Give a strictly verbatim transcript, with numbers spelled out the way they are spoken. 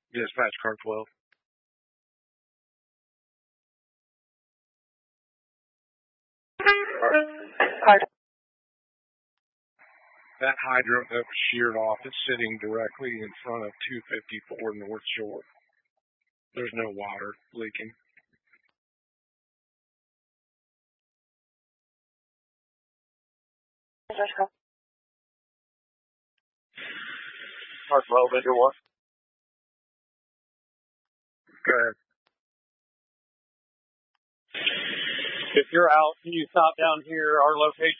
Dispatch car twelve. Car. That hydrant that was sheared off is sitting directly in front of two fifty-four North Shore. There's no water leaking. Car twelve, enter one. Go ahead. If you're out, can you stop down here? Our location